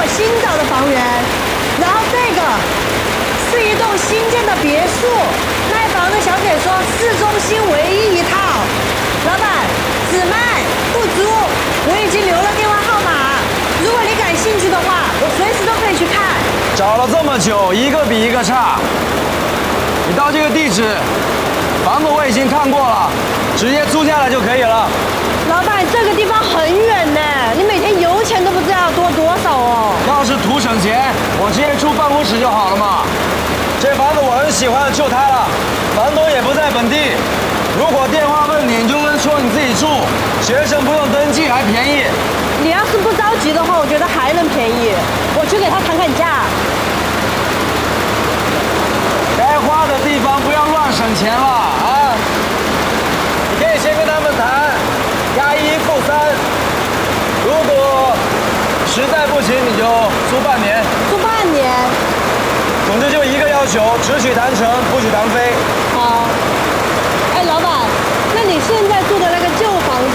新找的房源，然后这个是一栋新建的别墅，卖房的小姐说市中心唯一一套。老板，只卖不租，我已经留了电话号码，如果你感兴趣的话，我随时都可以去看。 找了这么久，一个比一个差。你到这个地址，房子我已经看过了，直接租下来就可以了。 老板，这个地方很远呢，你每天油钱都不知道要多少哦。 要是图省钱，我直接住办公室就好了嘛。这房子我很喜欢，就它了，房东也不在本地。如果电话问你，你就跟说你自己住，学生不用登记还便宜。 你要是不着急的话，我觉得还能便宜，我去给他谈价。 该花的地方不要乱省钱了啊！你可以先跟他们谈，押1付3。如果实在不行，你就租半年。 租半年。 总之就一个要求，只许谈成，不许谈费。